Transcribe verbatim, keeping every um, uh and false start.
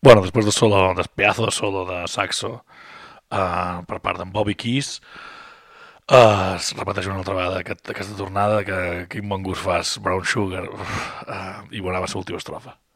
Bueno, després del solo, del pedazo de solo de saxo uh, per part d'en Bobby Keys, uh, es repeteix una altra vegada aquest, aquesta tornada que quin bon gust fas, Brown Sugar, uh, i veurà la seva última estrofa.